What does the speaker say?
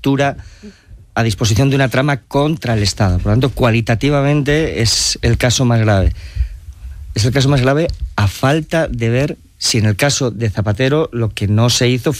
captura a disposición de una trama contra el Estado. Por lo tanto, cualitativamente es el caso más grave. Es el caso más grave a falta de ver si en el caso de Zapatero lo que no se hizo